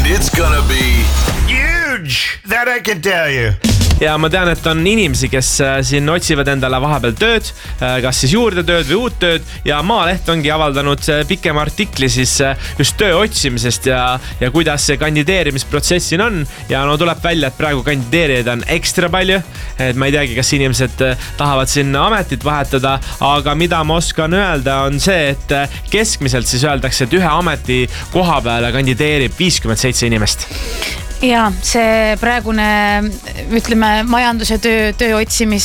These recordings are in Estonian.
It's gonna be huge, that I can tell you. Ja ma tean, et on inimesi, kes siin otsivad endale vahepeal tööd, kas siis juurde tööd või uut tööd ja Maaleht ongi avaldanud pikema artikli siis just töö otsimisest ja kuidas see kandideerimisprotsess siin on ja no tuleb välja, et praegu kandideerijaid on ekstra palju, et ma ei teagi, kas inimesed tahavad sinna ametit vahetada, aga mida ma oskan öelda on see, et keskmiselt siis öeldakse, et ühe ameti koha peale kandideerib 57 inimest. Ja see praegune, ütleme, majandus- ja töö otsimis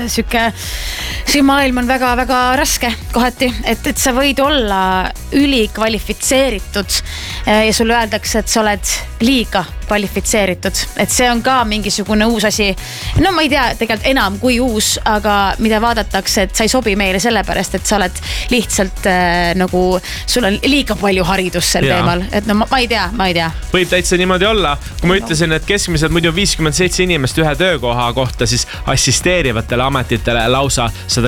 see maailm on väga-väga raske kohati, et sa võid olla ülikvalifitseeritud ja sulle öeldakse, et sa oled liiga kvalifitseeritud, et see on ka mingisugune uus asi. No ma ei tea tegelikult enam kui uus, aga mida vaadatakse, et sa ei sobi meile sellepärast, et sa oled lihtsalt nagu, sul on liiga palju haridust sel teemal, et no ma ei tea. Võib täitsa niimoodi olla. Kui ma ütlesin, et keskmiselt muidu 57 inimest ühe töökoha kohta, siis assisteerivatele ametitele lausa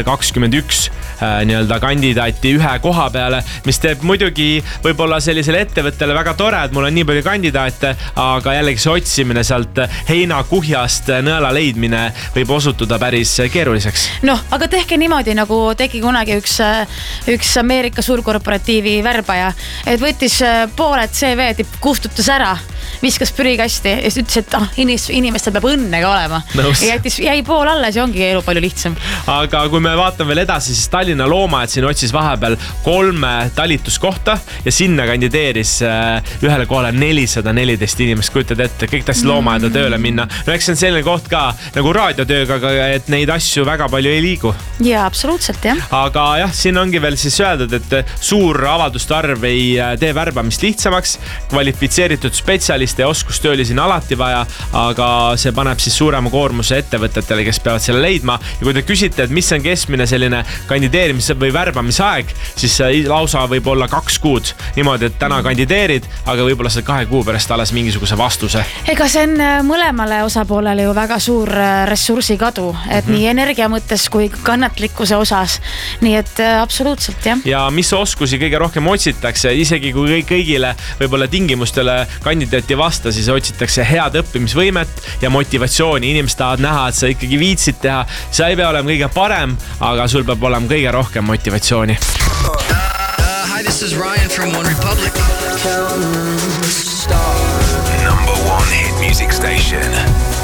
121 nii-öelda kandidaati ühe koha peale, mis teeb muidugi võib-olla sellisele ettevõttele väga tore, et mul on nii palju kandidaate, aga jällegi see otsimine sealt heinakuhjast nõela leidmine võib osutuda päris keeruliseks. Noh, aga tehke niimoodi, nagu tegi kunagi üks Ameerika suurkorporatiivi värbaja, et võttis pooled CV-d, kustutas ära, viskas prügikasti ja siis ütles, et inimestel peab õnnega olema. Ja jäi pool alles ja ongi elu palju lihtsam. Aga kui me vaatame veel edasi, siis Tallinna Loomaaed siin otsis vahepeal 3 talituskohta ja sinna kandideeris ühele kohale 414 inimest, kujutad ette, kõik tahtsid Loomaaeda tööle minna. No eks see on selline koht ka nagu raadiotööga, et neid asju väga palju ei liigu. Ja, absoluutselt, jah. Aga jah, siin ongi veel siis öeldud, et suur avalduste arv ei tee värbamist lihtsamaks, kvalifitseeritud spetsialiste ja oskustööli siin alati vaja, aga see paneb siis suurema koormuse ettevõtetele, kes peavad selle leidma. Ja kui te küsite, et mis on keskmine selline kandideerimise või värbamisaeg, siis lausa võib olla 2 kuud. Niimoodi, et täna kandideerid, aga võib-olla saad 2 kuu pärast alles mingisuguse vastuse. Ega see on mõlemale osapoolele ju väga suur ressursikadu, et nii energia mõttes kui kannatlikkuse osas. Nii et absoluutselt, jah. Ja mis oskusi kõige rohkem otsitakse, isegi kui kõigile võib-olla tingimustele kandidaati vasta, siis otsitakse head õppimisvõimet ja motivatsiooni. Inimesed tahavad näha, et sa ikkagi viitsid teha. Sa ei pea olema kõige parem, aga sul peab olema kõige rohkem motivatsiooni. Hi, this is Ryan from One Republic. number 1 hit music station.